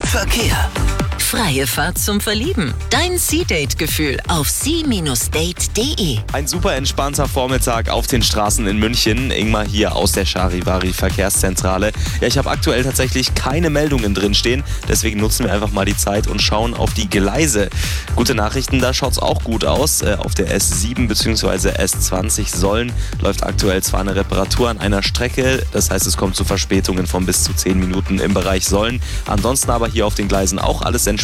Verkehr. Freie Fahrt zum Verlieben. Dein Sea-Date-Gefühl auf sea-date.de. Ein super entspannter Vormittag auf den Straßen in München. Ingmar hier aus der Charivari Verkehrszentrale. Ja, ich habe aktuell tatsächlich keine Meldungen drinstehen. Deswegen nutzen wir einfach mal die Zeit und schauen auf die Gleise. Gute Nachrichten, da schaut es auch gut aus. Auf der S7 bzw. S20 Solln läuft aktuell zwar eine Reparatur an einer Strecke. Das heißt, es kommt zu Verspätungen von bis zu 10 Minuten im Bereich Solln. Ansonsten aber hier auf den Gleisen auch alles entspannt.